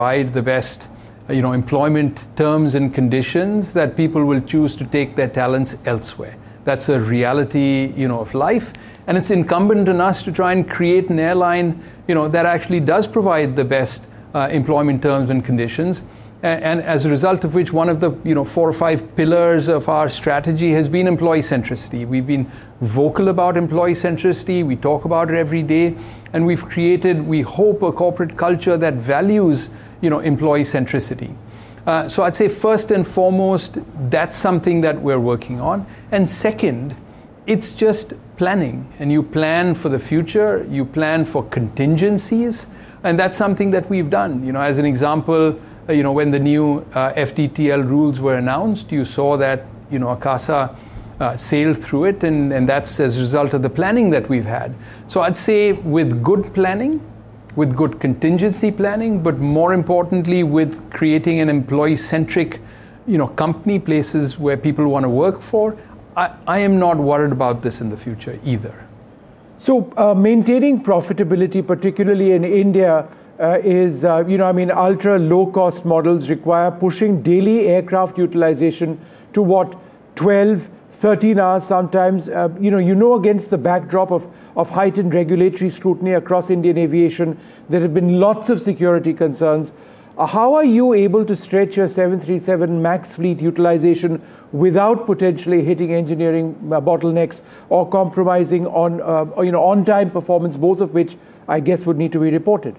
provide the best employment terms and conditions, that people will choose to take their talents elsewhere. That's a reality of life, and it's incumbent on us to try and create an airline that actually does provide the best employment terms and conditions. And as a result of which, one of the 4 or 5 pillars of our strategy has been employee centricity. We've been vocal about employee centricity. We talk about it every day, and we've created, we hope, a corporate culture that values employee centricity. So I'd say first and foremost, that's something that we're working on. And second, it's just planning, and you plan for the future, you plan for contingencies, and that's something that we've done. As an example, when the new FDTL rules were announced, you saw that Akasa sailed through it, and that's as a result of the planning that we've had. So I'd say with good planning, with good contingency planning, but more importantly with creating an employee-centric company, places where people want to work for, I am not worried about this in the future either. So maintaining profitability, particularly in India, is, ultra low-cost models require pushing daily aircraft utilization to what, 12, 13 hours sometimes, against the backdrop of heightened regulatory scrutiny across Indian aviation. There have been lots of security concerns. How are you able to stretch your 737 MAX fleet utilization without potentially hitting engineering bottlenecks or compromising on on-time performance, both of which I guess would need to be reported?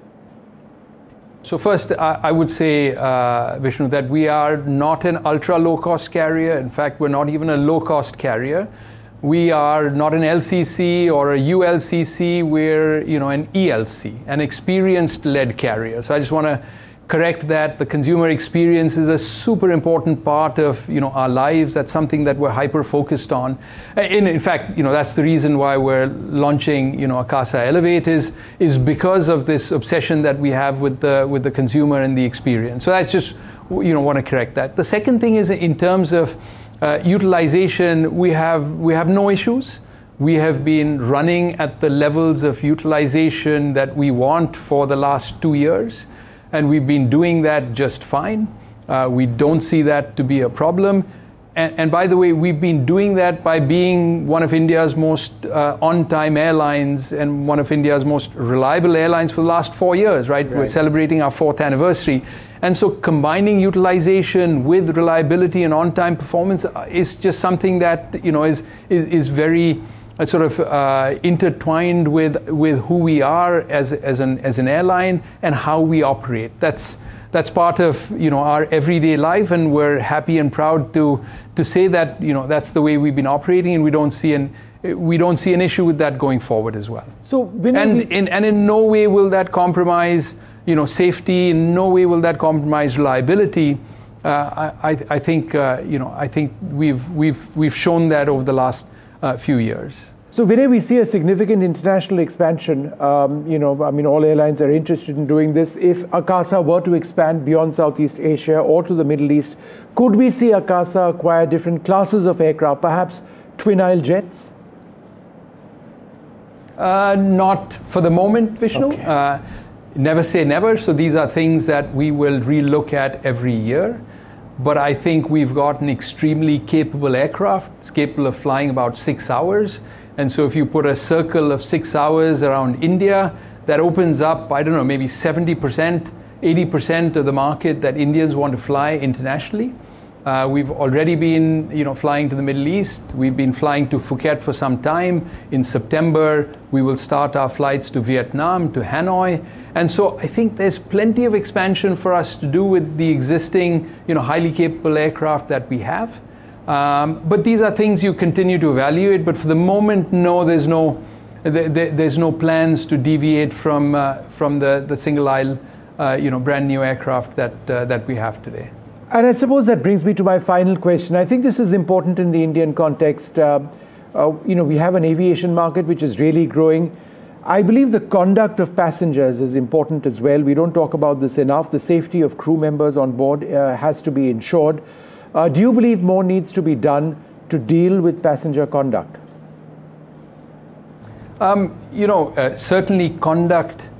So first, I would say, Vishnu, that we are not an ultra low-cost carrier. In fact, we're not even a low-cost carrier. We are not an LCC or a ULCC. We're an ELC, an experienced-led carrier. So I just want to correct that. The consumer experience is a super important part of our lives. That's something that we're hyper focused on. In fact, that's the reason why we're launching Akasa Elevate is because of this obsession that we have with the consumer and the experience. So that's just want to correct that. The second thing is, in terms of utilization, we have no issues. We have been running at the levels of utilization that we want for the last 2 years. And we've been doing that just fine. We don't see that to be a problem. And by the way, we've been doing that by being one of India's most on-time airlines and one of India's most reliable airlines for the last 4 years, right? We're celebrating our 4th anniversary. And so combining utilization with reliability and on-time performance is just something that is very sort of intertwined with who we are as an airline and how we operate. That's part of our everyday life, and we're happy and proud to say that that's the way we've been operating, and we don't see an issue with that going forward as well. So in no way will that compromise safety. In no way will that compromise reliability. I think we've shown that over the last few years. So Vinay, we see a significant international expansion. All airlines are interested in doing this. If Akasa were to expand beyond Southeast Asia or to the Middle East, could we see Akasa acquire different classes of aircraft, perhaps twin-aisle jets? Not for the moment, Vishnu. Okay. Never say never. So these are things that we will relook at every year. But I think we've got an extremely capable aircraft. It's capable of flying about 6 hours. And so if you put a circle of 6 hours around India, that opens up, I don't know, maybe 70%, 80% of the market that Indians want to fly internationally. We've already been, flying to the Middle East. We've been flying to Phuket for some time. In September, we will start our flights to Vietnam, to Hanoi. And so I think there's plenty of expansion for us to do with the existing, highly capable aircraft that we have. But these are things you continue to evaluate. But for the moment, no, there's no plans to deviate from the single aisle, brand new aircraft that we have today. And I suppose that brings me to my final question. I think this is important in the Indian context. We have an aviation market which is really growing. I believe the conduct of passengers is important as well. We don't talk about this enough. The safety of crew members on board has to be ensured. Do you believe more needs to be done to deal with passenger conduct? Certainly conduct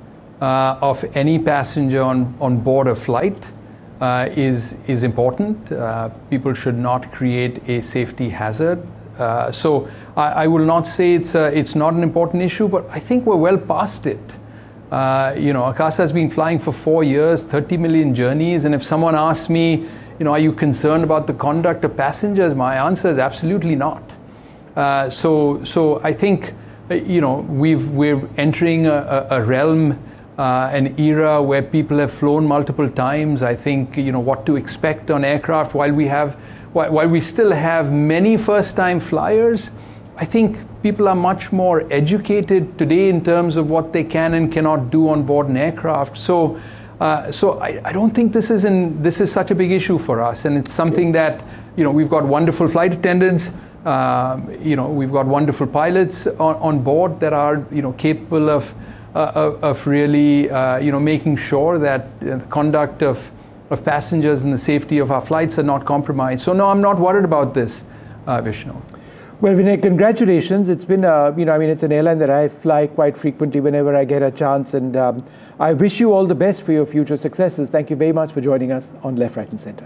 of any passenger on board a flight is important. People should not create a safety hazard. So I will not say it's not an important issue, but I think we're well past it. Akasa has been flying for 4 years, 30 million journeys, and if someone asks me, are you concerned about the conduct of passengers? My answer is absolutely not. So I think, we're entering a realm, an era where people have flown multiple times. I think, what to expect on aircraft while we still have many first-time flyers. I think people are much more educated today in terms of what they can and cannot do on board an aircraft. So I don't think this is such a big issue for us, and it's something that we've got wonderful flight attendants, we've got wonderful pilots on board that are capable of really making sure that the conduct of passengers and the safety of our flights are not compromised. So no, I'm not worried about this, Vishnu. Well, Vinay, congratulations. It's been, it's an airline that I fly quite frequently whenever I get a chance. And I wish you all the best for your future successes. Thank you very much for joining us on Left, Right and Centre.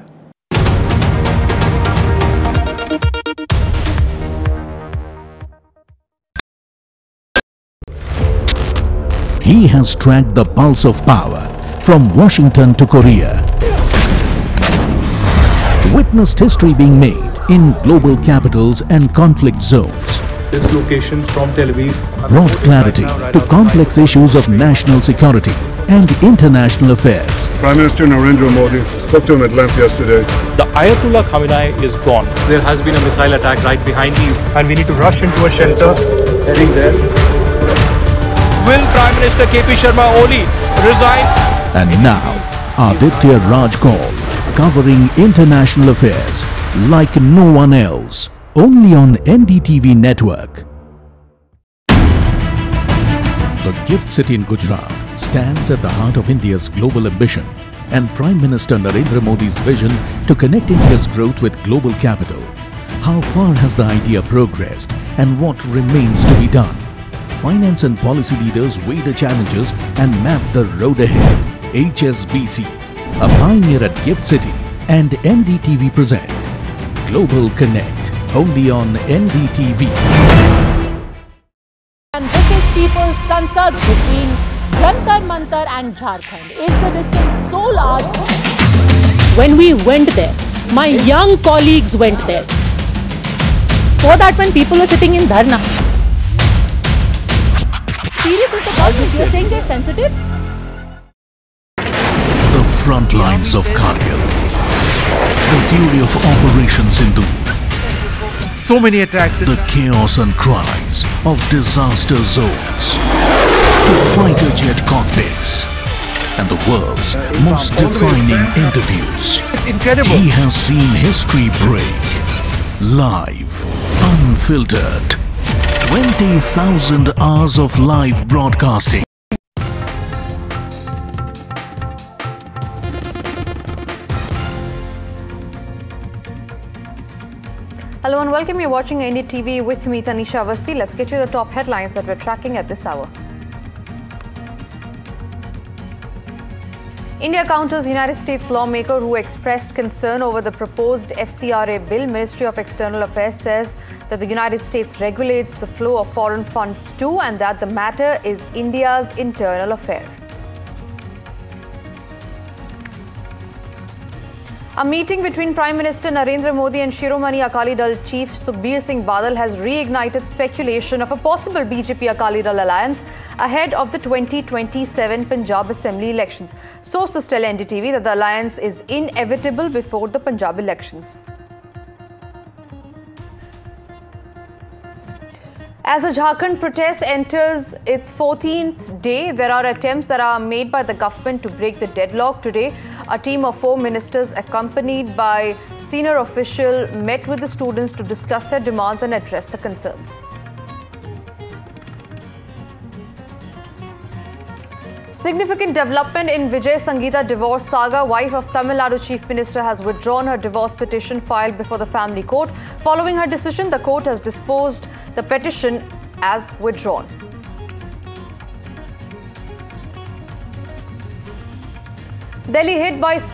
He has tracked the pulse of power from Washington to Korea. Witnessed history being made in global capitals and conflict zones. This location from Tel Aviv Brought clarity to complex issues of national security and international affairs. Prime Minister Narendra Modi spoke to him at length yesterday. The Ayatollah Khamenei is gone. There has been a missile attack right behind you, and we need to rush into a shelter. Heading there. Will Prime Minister KP Sharma Oli resign? And now, Aditya Raj Kaul, covering international affairs like no one else, only on NDTV network. The GIFT City in Gujarat stands at the heart of India's global ambition and Prime Minister Narendra Modi's vision to connect India's growth with global capital. How far has the idea progressed and what remains to be done? Finance and policy leaders weigh the challenges and map the road ahead. HSBC, a pioneer at GIFT City, and NDTV present Global Connect, only on NDTV. And this is People's Sansad between Jantar Mantar and Jharkhand. Is the distance so large? When we went there, my young colleagues went there. For that, when people were sitting in dharna. Serious is the problem? You're saying they're sensitive? The front lines of Kargil. The fury of Operation Sindoor. So many attacks. The chaos and cries of disaster zones. To fighter jet cockpits. And the world's most defining interviews. It's incredible. He has seen history break. Live. Unfiltered. 20,000 hours of live broadcasting. Hello and welcome. You're watching NDTV with me, Tanisha Avasti. Let's get you the top headlines that we're tracking at this hour. India counters United States lawmaker who expressed concern over the proposed FCRA bill. Ministry of External Affairs says that the United States regulates the flow of foreign funds too, and that the matter is India's internal affair. A meeting between Prime Minister Narendra Modi and Shiromani Akali Dal Chief Sukhbir Singh Badal has reignited speculation of a possible BJP Akali Dal alliance ahead of the 2027 Punjab Assembly elections. Sources tell NDTV that the alliance is inevitable before the Punjab elections. As the Jharkhand protest enters its 14th day, there are attempts that are made by the government to break the deadlock. Today, a team of 4 ministers accompanied by senior officials met with the students to discuss their demands and address the concerns. Significant development in Vijay Sangeeta divorce saga. Wife of Tamil Nadu Chief Minister has withdrawn her divorce petition filed before the family court. Following her decision, the court has disposed the petition as withdrawn. Delhi hit by